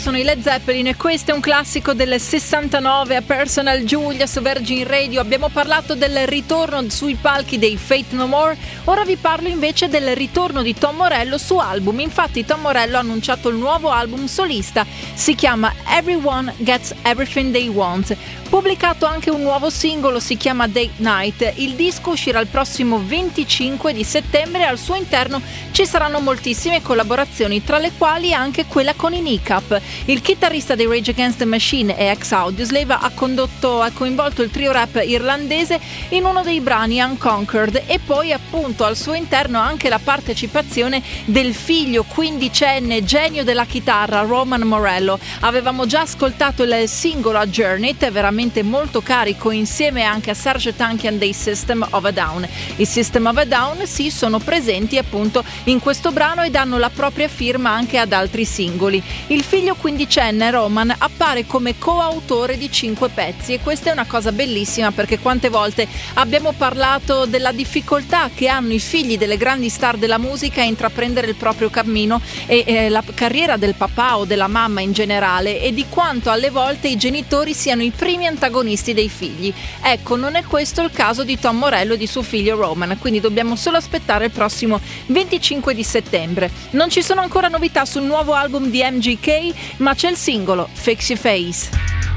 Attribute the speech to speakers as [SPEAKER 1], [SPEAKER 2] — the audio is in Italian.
[SPEAKER 1] Sono i Led Zeppelin e questo è un classico del 69 a Personal Julia su Virgin Radio. Abbiamo parlato del ritorno sui palchi dei Faith No More, ora vi parlo invece del ritorno di Tom Morello su album. Infatti Tom Morello ha annunciato il nuovo album solista, si chiama Everyone Gets Everything They Want. Pubblicato anche un nuovo singolo, si chiama Date Night. Il disco uscirà il prossimo 25 di settembre e al suo interno ci saranno moltissime collaborazioni, tra le quali anche quella con i Kneecap. Il chitarrista dei Rage Against the Machine e ex Audioslave ha coinvolto il trio rap irlandese in uno dei brani Unconquered, e poi appunto al suo interno anche la partecipazione del figlio quindicenne genio della chitarra Roman Morello. Avevamo già ascoltato il singolo A Journey, veramente molto carico, insieme anche a Serge Tankian dei System of a Down. I System of a Down sono presenti appunto in questo brano e danno la propria firma anche ad altri singoli. Il figlio quindicenne Roman appare come coautore di 5 pezzi, e questa è una cosa bellissima, perché quante volte abbiamo parlato della difficoltà che hanno i figli delle grandi star della musica a intraprendere il proprio cammino e la carriera del papà o della mamma in generale, e di quanto alle volte i genitori siano i primi antagonisti dei figli. Ecco, non è questo il caso di Tom Morello e di suo figlio Roman, quindi dobbiamo solo aspettare il prossimo 25 di settembre. Non ci sono ancora novità sul nuovo album di MGK, ma c'è il singolo Fix Your Face.